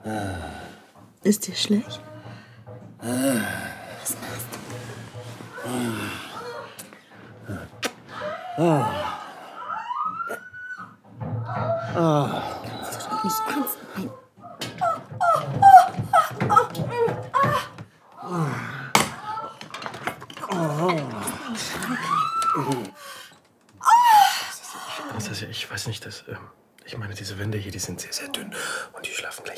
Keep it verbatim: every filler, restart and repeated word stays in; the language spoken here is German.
Ist dir schlecht? Was machst du? Kannst du doch nicht ernst meinen. Also ich weiß nicht, dass, ähm, ich meine, diese Wände hier, die sind sehr, sehr dünn und die schlafen gleich